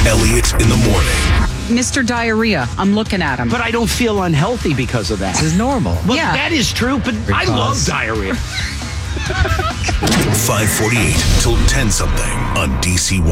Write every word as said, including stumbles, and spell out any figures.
Elliot in the morning. Mister Diarrhea, I'm looking at him. But I don't feel unhealthy because of that. This is normal. Well, Yeah. that is true, but I love diarrhea. five forty-eight till ten something on D C one.